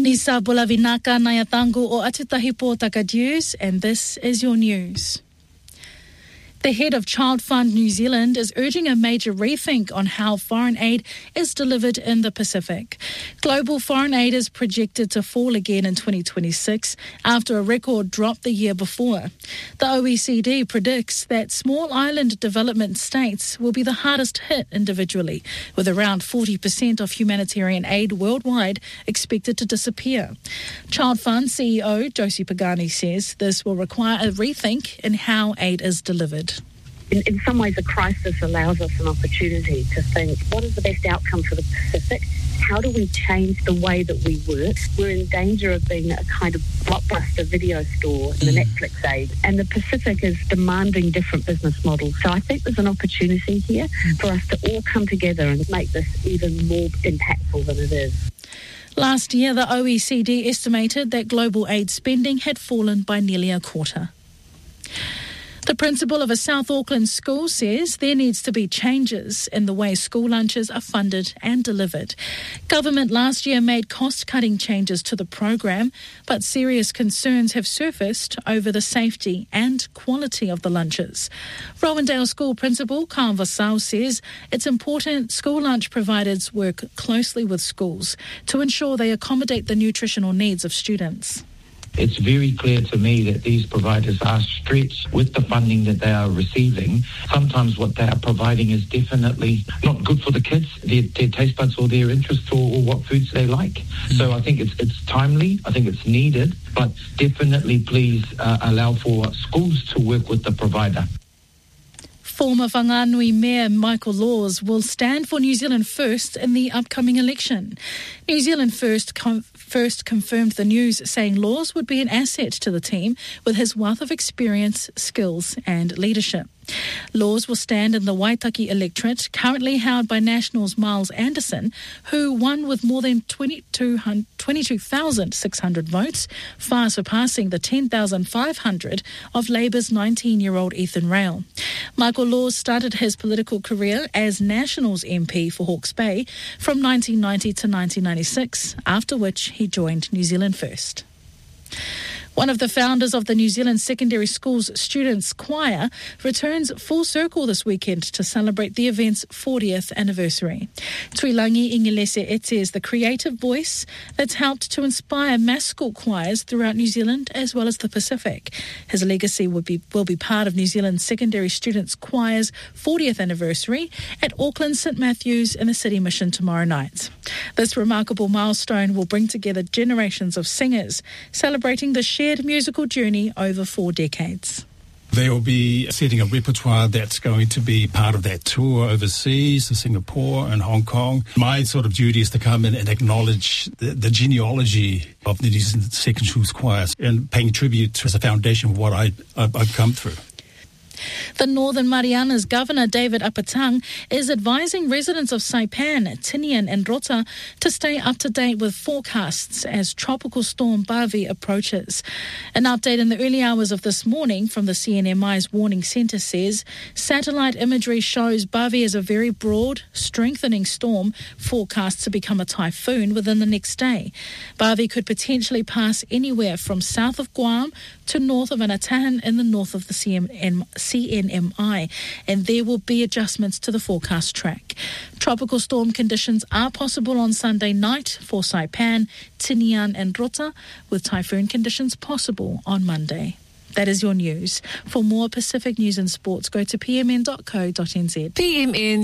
Nisa Bulavinaka Nayatangu o Atutahi Pōtaka News, and this is your news. The head of Child Fund New Zealand is urging a major rethink on how foreign aid is delivered in the Pacific. Global foreign aid is projected to fall again in 2026 after a record drop the year before. The OECD predicts that small island development states will be the hardest hit individually, with around 40% of humanitarian aid worldwide expected to disappear. Child Fund CEO Josie Pagani says this will require a rethink in how aid is delivered. In some ways, a crisis allows us an opportunity to think, what is the best outcome for the Pacific? How do we change the way that we work? We're in danger of being a kind of blockbuster video store in the Netflix age, and the Pacific is demanding different business models. So I think there's an opportunity here for us to all come together and make this even more impactful than it is. Last year, the OECD estimated that global aid spending had fallen by nearly a quarter. The principal of a South Auckland school says there needs to be changes in the way school lunches are funded and delivered. Government last year made cost-cutting changes to the program, but serious concerns have surfaced over the safety and quality of the lunches. Rowandale School Principal Kyle Vassal says it's important school lunch providers work closely with schools to ensure they accommodate the nutritional needs of students. It's very clear to me that these providers are stretched with the funding that they are receiving. Sometimes what they are providing is definitely not good for the kids, their taste buds or their interests or what foods they like. So I think it's timely, I think it's needed, but definitely please allow for schools to work with the provider. Former Whanganui Mayor Michael Laws will stand for New Zealand First in the upcoming election. New Zealand First confirmed the news, saying Laws would be an asset to the team with his wealth of experience, skills and leadership. Laws will stand in the Waitaki electorate, currently held by National's Miles Anderson, who won with more than 22,600 votes, far surpassing the 10,500 of Labour's 19-year-old Ethan Rail. Michael Laws started his political career as National's MP for Hawke's Bay from 1990 to 1996, after which he joined New Zealand First. One of the founders of the New Zealand Secondary Schools Students' Choir returns full circle this weekend to celebrate the event's 40th anniversary. Tuilangi Ingelese Ete is the creative voice that's helped to inspire mass school choirs throughout New Zealand as well as the Pacific. His legacy will be part of New Zealand Secondary Students' Choir's 40th anniversary at Auckland St Matthews in the City Mission tomorrow night. This remarkable milestone will bring together generations of singers, celebrating the shared musical journey over 4 decades. They will be setting a repertoire that's going to be part of that tour overseas, to Singapore and Hong Kong. My sort of duty is to come in and acknowledge the genealogy of the New Zealand Secondary Schools choirs and paying tribute to the foundation of what I've come through. The Northern Marianas Governor David Apatang is advising residents of Saipan, Tinian and Rota to stay up to date with forecasts as Tropical Storm Bavi approaches. An update in the early hours of this morning from the CNMI's Warning Centre says satellite imagery shows Bavi is a very broad, strengthening storm forecast to become a typhoon within the next day. Bavi could potentially pass anywhere from south of Guam to north of Anatahan in the north of the CNMI, and there will be adjustments to the forecast track. Tropical storm conditions are possible on Sunday night for Saipan, Tinian and Rota, with typhoon conditions possible on Monday. That is your news. For more Pacific news and sports, go to pmn.co.nz. PMN